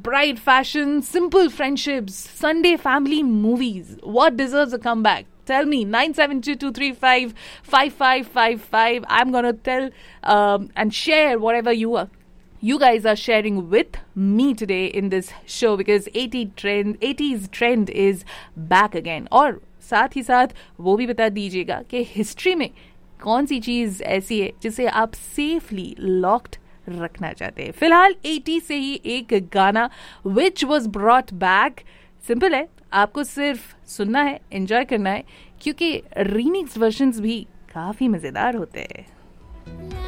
bright fashion, simple friendships, Sunday family movies. What deserves a comeback? Tell me, 972-235-5555. I'm going to tell and share whatever you guys are sharing with me today in this show, because 80s trend is back again. और साथ ही साथ वो भी बता दीजिएगा कि history में कौन सी चीज ऐसी है जिसे आप सेफली लॉक्ड रखना चाहते हैं. फिलहाल 80 से ही एक गाना which was brought back. Simple है, आपको सिर्फ सुनना है, एंजॉय करना है, क्योंकि रीमिक्स वर्जन्स भी काफी मजेदार होते हैं.